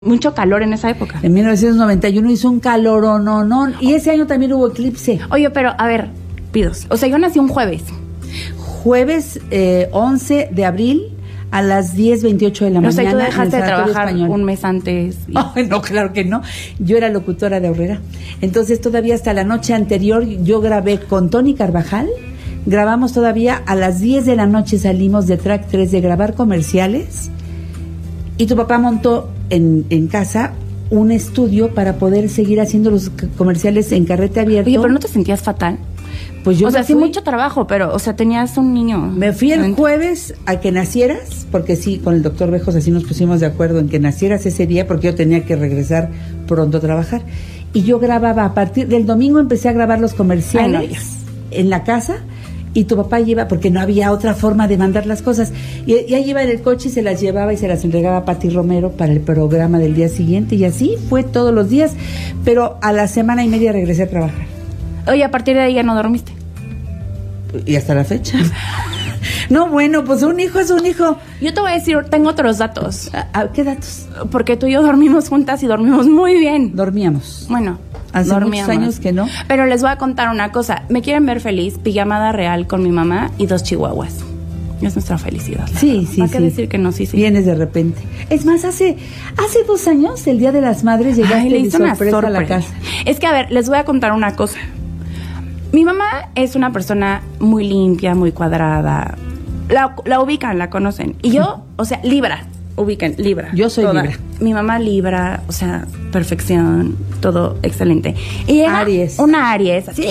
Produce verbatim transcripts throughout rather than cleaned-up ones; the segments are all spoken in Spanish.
mucho calor en esa época. En mil novecientos noventa y uno hizo un calorononón y ese año también hubo eclipse. Oye, pero a ver, pidos. O sea, yo nací un jueves. Jueves eh, once de abril a las diez veintiocho de la O mañana. sea, tú dejaste de trabajar español. un mes antes. Y... Oh, no, claro que no. Yo era locutora de Aurrera. Entonces, todavía hasta la noche anterior, yo grabé con Tony Carvajal. Grabamos todavía a las diez de la noche, salimos de Track tres de grabar comerciales. Y tu papá montó en, en casa un estudio para poder seguir haciendo los c- comerciales en carrete abierto. Oye, pero ¿no te sentías fatal? Pues yo o sea, me sí, fui, mucho trabajo, pero, o sea, tenías un niño. Me fui el Ent- jueves a que nacieras, porque sí, con el doctor Bejos así nos pusimos de acuerdo en que nacieras ese día, porque yo tenía que regresar pronto a trabajar. Y yo grababa, a partir del domingo empecé a grabar los comerciales Ay, no, ya. en la casa, y tu papá lleva, porque no había otra forma de mandar las cosas, y ya iba en el coche y se las llevaba y se las entregaba a Pati Romero para el programa del día siguiente, y así fue todos los días, pero a la semana y media regresé a trabajar. Oye, a partir de ahí ya no dormiste. Y hasta la fecha. No, bueno, pues un hijo es un hijo. Yo te voy a decir, tengo otros datos. ¿A, a qué datos? Porque tú y yo dormimos juntas y dormimos muy bien. Dormíamos. Bueno, Hace dormíamos. muchos años que no. Pero les voy a contar una cosa. Me quieren ver feliz, pijamada real con mi mamá y dos chihuahuas. Es nuestra felicidad. Sí, sí, ¿Para sí. qué decir que no? Sí, sí. Vienes de repente. Es más, hace hace dos años, el Día de las Madres, llegaste Ay, le de hice una sorpresa a la sorpresa. casa. Es que, a ver, les voy a contar una cosa. Mi mamá es una persona muy limpia, muy cuadrada. La, la ubican, la conocen. Y yo, o sea, Libra. Ubican, Libra. Yo soy Toda. Libra. Mi mamá Libra, o sea, perfección, todo excelente. Y llega Aries. una Aries, así,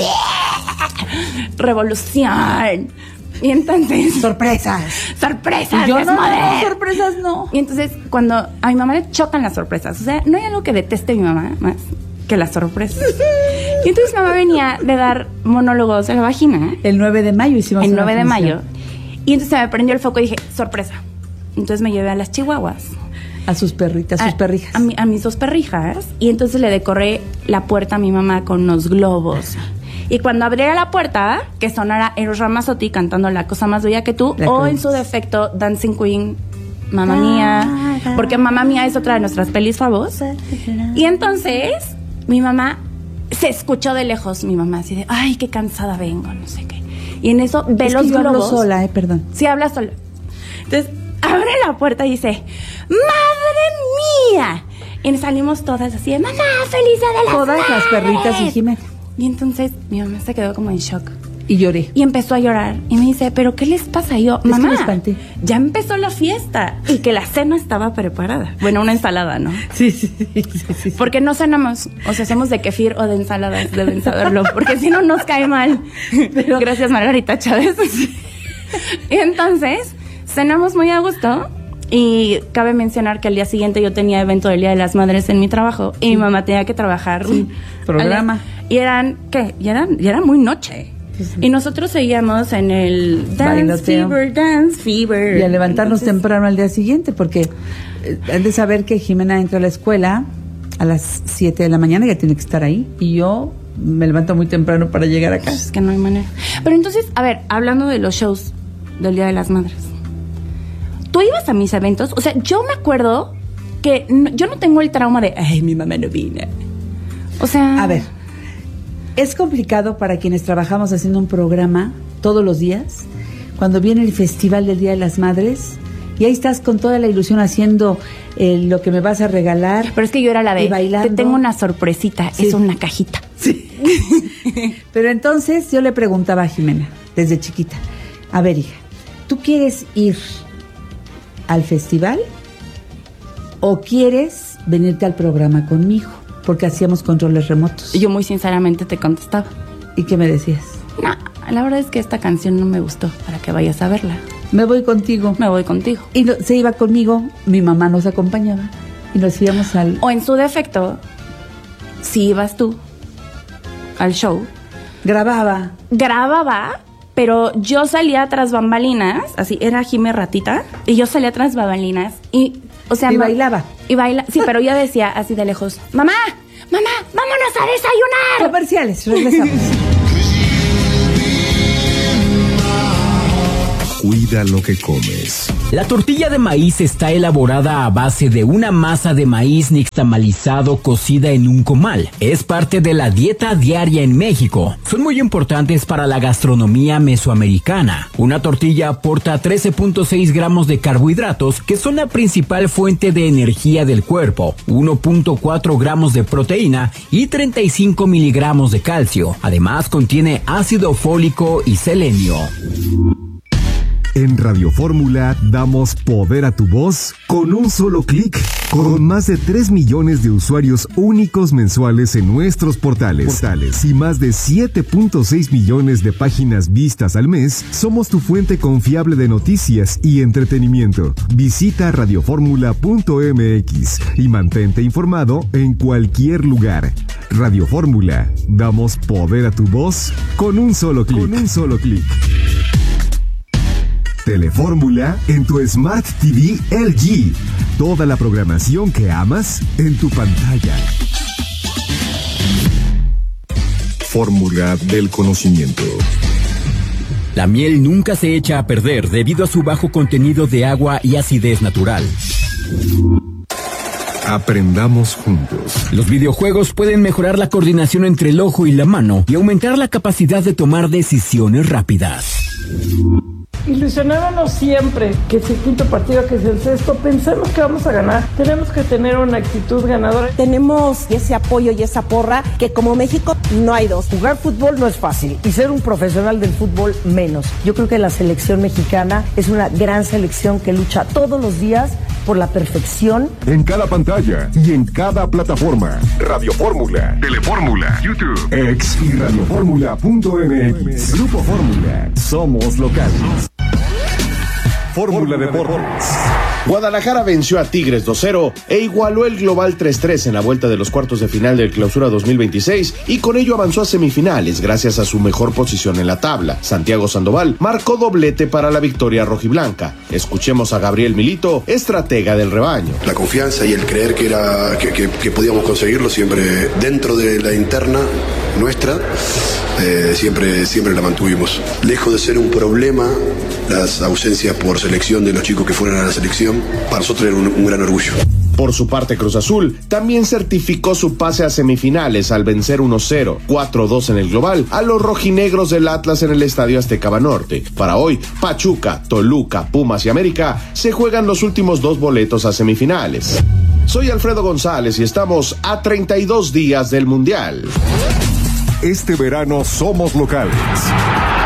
revolución. Y entonces... Sorpresas. sorpresas, Y yo no, desmadre. no, sorpresas no. Y entonces, cuando a mi mamá le chocan las sorpresas, o sea, no hay algo que deteste mi mamá más que las sorpresas. Y entonces mi mamá venía de dar monólogos de la vagina, El nueve de mayo hicimos el una nueve de mayo, función. y entonces se me prendió el foco y dije, sorpresa. Entonces me llevé a las chihuahuas. A sus perritas, a sus perrijas. A, mi- a mis dos perrijas, y entonces le decoré la puerta a mi mamá con unos globos. Y cuando abriera la puerta, que sonara Eros Ramazzotti cantando La cosa más bella que tú, La o cosa. en su defecto Dancing Queen, Mamma Ah, Mía, ah, porque Mamma Mía es otra de nuestras pelis favos. Y entonces mi mamá se escuchó de lejos, mi mamá así de, ay, qué cansada vengo, no sé qué. Y en eso ve Es los que yo hablo globos. sola, eh, perdón. Sí, habla sola. Entonces, abre la puerta y dice, ¡madre mía! Y salimos todas así de, mamá, feliz día de las Todas las madres". perritas y Jimena. Y entonces mi mamá se quedó como en shock. Y lloré. Y empezó a llorar. Y me dice, ¿pero qué les pasa? Y yo, que mamá, me espanté. ya empezó la fiesta. Y que la cena estaba preparada. Bueno, una ensalada, ¿no? Sí, sí, sí, sí, sí. Porque no cenamos, o sea, somos de kefir o de ensaladas, deben saberlo, porque si no nos cae mal. Pero, gracias, Margarita Chávez. Y entonces, cenamos muy a gusto, y cabe mencionar que al día siguiente yo tenía evento del Día de las Madres en mi trabajo, y mi mamá tenía que trabajar. Sí, programa. Y eran, ¿qué? Y eran, y era muy noche. Sí, sí. Y nosotros seguíamos en el Dance Bailoteo. Fever, Dance Fever. Y a levantarnos Entonces, temprano al día siguiente, porque eh, han de saber que Jimena entra a la escuela a las siete de la mañana, ya tiene que estar ahí, y yo me levanto muy temprano para llegar acá. Es que no hay manera. Pero entonces, a ver, hablando de los shows del Día de las Madres, ¿tú ibas a mis eventos? O sea, yo me acuerdo que no- yo no tengo el trauma de, ay, mi mamá no vino. O sea... A ver, es complicado para quienes trabajamos haciendo un programa todos los días, cuando viene el Festival del Día de las Madres, y ahí estás con toda la ilusión haciendo eh, lo que me vas a regalar. Pero es que yo era la de, Y bailando. te tengo una sorpresita, Sí. es una cajita. Sí. Pero entonces yo le preguntaba a Jimena, desde chiquita, a ver, hija, ¿tú quieres ir al festival o quieres venirte al programa conmigo? Porque hacíamos controles remotos. Y yo muy sinceramente te contestaba, ¿Y qué me decías? no, la verdad es que esta canción no me gustó para que vayas a verla. Me voy contigo. Me voy contigo. Y no- se iba conmigo, mi mamá nos acompañaba y nos íbamos al... O en su defecto, si ibas tú al show, Grababa. grababa, pero yo salía tras bambalinas, así era Jime Ratita, y yo salía tras bambalinas y, o sea, Y ma- bailaba. Y baila, sí, pero yo decía así de lejos, mamá, mamá, vámonos a desayunar. Comerciales, regresamos. Cuida Cuida lo que comes. La tortilla de maíz está elaborada a base de una masa de maíz nixtamalizado cocida en un comal. Es parte de la dieta diaria en México. Son muy importantes para la gastronomía mesoamericana. Una tortilla aporta trece punto seis gramos de carbohidratos, que son la principal fuente de energía del cuerpo, uno punto cuatro gramos de proteína y treinta y cinco miligramos de calcio. Además, contiene ácido fólico y selenio. En Radio Fórmula damos poder a tu voz con un solo clic. Con más de tres millones de usuarios únicos mensuales en nuestros portales, portales y más de siete punto seis millones de páginas vistas al mes, somos tu fuente confiable de noticias y entretenimiento. Visita radioformula punto m x y mantente informado en cualquier lugar. Radio Fórmula, damos poder a tu voz con un solo clic. Con un solo clic. Telefórmula en tu Smart T V L G. Toda la programación que amas en tu pantalla. Fórmula del conocimiento. La miel nunca se echa a perder debido a su bajo contenido de agua y acidez natural. Aprendamos juntos. Los videojuegos pueden mejorar la coordinación entre el ojo y la mano y aumentar la capacidad de tomar decisiones rápidas. Ilusionémonos siempre, que es el quinto partido, que es el sexto, pensemos que vamos a ganar. Tenemos que tener una actitud ganadora. Tenemos ese apoyo y esa porra que como México no hay dos. Jugar fútbol no es fácil y ser un profesional del fútbol menos. Yo creo que la selección mexicana es una gran selección que lucha todos los días por la perfección. En cada pantalla y en cada plataforma. Radio Fórmula, Telefórmula, YouTube, X y radioformula punto m x. Grupo Fórmula. Somos locales. Fórmula Deportes. Guadalajara venció a Tigres dos cero e igualó el global tres tres en la vuelta de los cuartos de final del Clausura dos mil veintiséis y con ello avanzó a semifinales gracias a su mejor posición en la tabla. Santiago Sandoval marcó doblete para la victoria rojiblanca. Escuchemos a Gabriel Milito, estratega del rebaño. La confianza y el creer que era que, que, que podíamos conseguirlo siempre dentro de la interna nuestra, eh, siempre, siempre la mantuvimos. Lejos de ser un problema las ausencias por selección de los chicos que fueron a la selección, para nosotros era un, un gran orgullo. Por su parte, Cruz Azul también certificó su pase a semifinales al vencer uno cero, cuatro dos en el global a los rojinegros del Atlas en el Estadio Azteca Banorte. Para hoy, Pachuca, Toluca, Pumas y América se juegan los últimos dos boletos a semifinales. Soy Alfredo González y estamos a treinta y dos días del Mundial. Este verano somos locales.